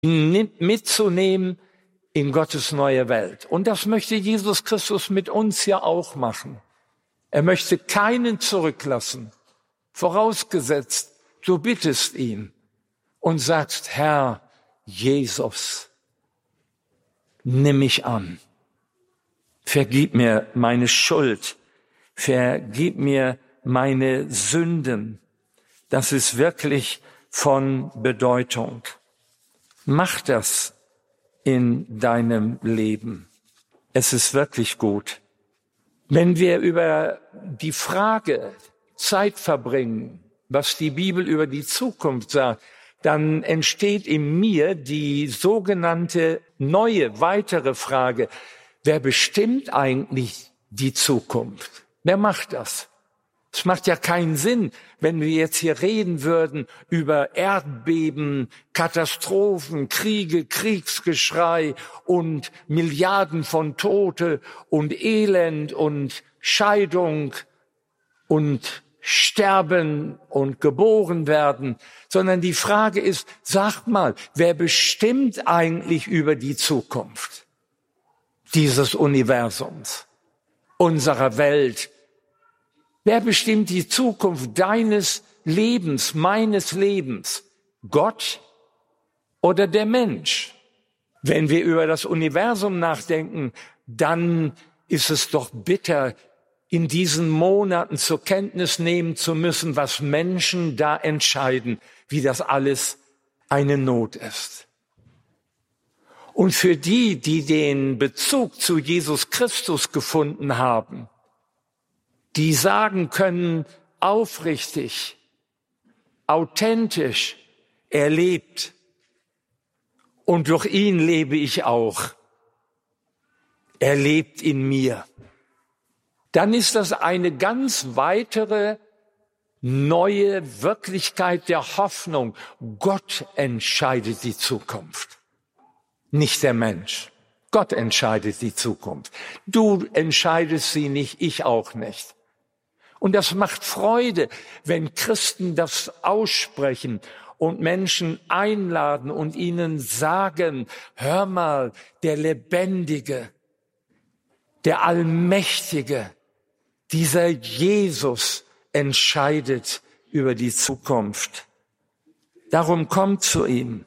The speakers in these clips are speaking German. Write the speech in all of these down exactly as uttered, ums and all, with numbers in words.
ihn mitzunehmen in Gottes neue Welt. Und das möchte Jesus Christus mit uns ja auch machen. Er möchte keinen zurücklassen, vorausgesetzt, du bittest ihn und sagst, Herr Jesus, nimm mich an. Vergib mir meine Schuld. Vergib mir meine Sünden. Das ist wirklich von Bedeutung. Mach das in deinem Leben. Es ist wirklich gut. Wenn wir über die Frage Zeit verbringen, was die Bibel über die Zukunft sagt, dann entsteht in mir die sogenannte neue, weitere Frage, wer bestimmt eigentlich die Zukunft? Wer macht das? Es macht ja keinen Sinn, wenn wir jetzt hier reden würden über Erdbeben, Katastrophen, Kriege, Kriegsgeschrei und Milliarden von Tote und Elend und Scheidung und Sterben und geboren werden, sondern die Frage ist, sagt mal, wer bestimmt eigentlich über die Zukunft dieses Universums, unserer Welt? Wer bestimmt die Zukunft deines Lebens, meines Lebens? Gott oder der Mensch? Wenn wir über das Universum nachdenken, dann ist es doch bitter, in diesen Monaten zur Kenntnis nehmen zu müssen, was Menschen da entscheiden, wie das alles eine Not ist. Und für die, die den Bezug zu Jesus Christus gefunden haben, die sagen können, aufrichtig, authentisch, er lebt und durch ihn lebe ich auch. Er lebt in mir. Dann ist das eine ganz weitere neue Wirklichkeit der Hoffnung. Gott entscheidet die Zukunft, nicht der Mensch. Gott entscheidet die Zukunft. Du entscheidest sie nicht, ich auch nicht. Und das macht Freude, wenn Christen das aussprechen und Menschen einladen und ihnen sagen, hör mal, der Lebendige, der Allmächtige, dieser Jesus entscheidet über die Zukunft. Darum kommt zu ihm.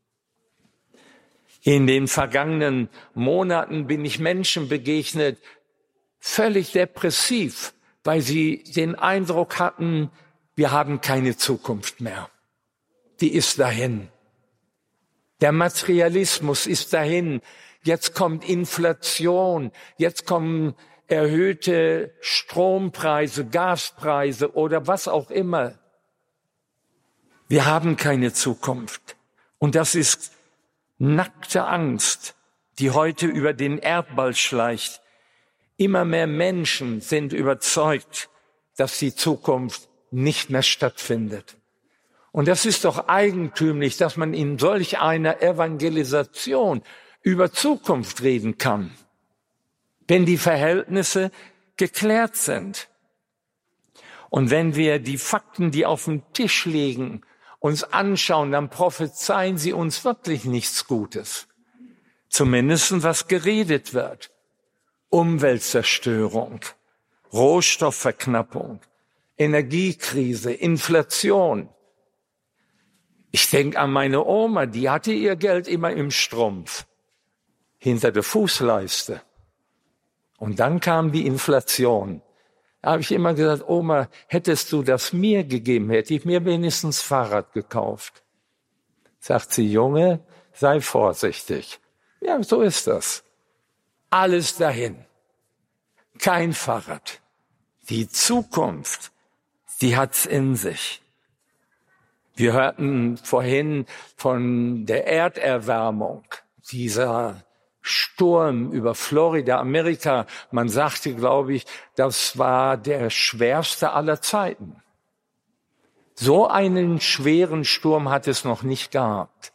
In den vergangenen Monaten bin ich Menschen begegnet, völlig depressiv, weil sie den Eindruck hatten, wir haben keine Zukunft mehr. Die ist dahin. Der Materialismus ist dahin. Jetzt kommt Inflation, jetzt kommen erhöhte Strompreise, Gaspreise oder was auch immer. Wir haben keine Zukunft. Und das ist nackte Angst, die heute über den Erdball schleicht. Immer mehr Menschen sind überzeugt, dass die Zukunft nicht mehr stattfindet. Und das ist doch eigentümlich, dass man in solch einer Evangelisation über Zukunft reden kann, wenn die Verhältnisse geklärt sind. Und wenn wir die Fakten, die auf dem Tisch liegen, uns anschauen, dann prophezeien sie uns wirklich nichts Gutes. Zumindest was geredet wird. Umweltzerstörung, Rohstoffverknappung, Energiekrise, Inflation. Ich denke an meine Oma, die hatte ihr Geld immer im Strumpf, hinter der Fußleiste. Und dann kam die Inflation. Da habe ich immer gesagt, Oma, hättest du das mir gegeben, hätte ich mir wenigstens Fahrrad gekauft. Sagt sie, Junge, sei vorsichtig. Ja, so ist das. Alles dahin. Kein Fahrrad. Die Zukunft, die hat's in sich. Wir hörten vorhin von der Erderwärmung, dieser Sturm über Florida, Amerika. Man sagte, glaube ich, das war der schwerste aller Zeiten. So einen schweren Sturm hat es noch nicht gehabt.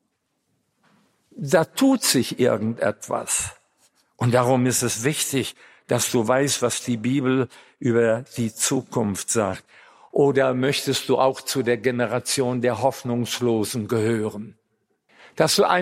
Da tut sich irgendetwas. Und darum ist es wichtig, dass du weißt, was die Bibel über die Zukunft sagt. Oder möchtest du auch zu der Generation der Hoffnungslosen gehören? dass du